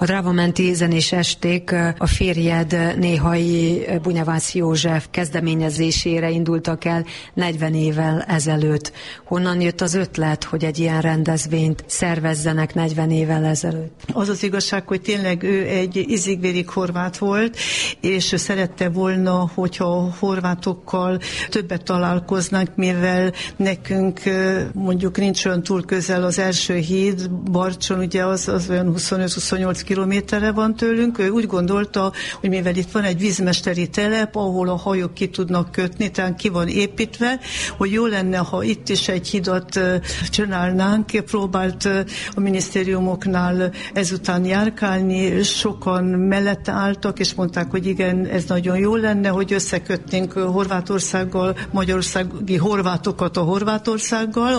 A Dráva-menti zenés esték a férjed néhai Bunyevász József kezdeményezésére indultak el 40 évvel ezelőtt. Honnan jött az ötlet, hogy egy ilyen rendezvényt szervezzenek 40 évvel ezelőtt? Az az igazság, hogy tényleg ő egy ízig-vérig horvát volt, és szerette volna, hogyha a horvátokkal többet találkoznak, mivel nekünk mondjuk nincs olyan túl közel az első híd, Barcson ugye az olyan 25-28 kilométerre van tőlünk. Ő úgy gondolta, hogy mivel itt van egy vízmesteri telep, ahol a hajók ki tudnak kötni, tehát ki van építve, hogy jó lenne, ha itt is egy hidat csinálnánk. Próbált a minisztériumoknál ezután járkálni, sokan mellette álltak, és mondták, hogy igen, ez nagyon jó lenne, hogy összekötnénk Horvátországgal, magyarországi horvátokat a Horvátországgal,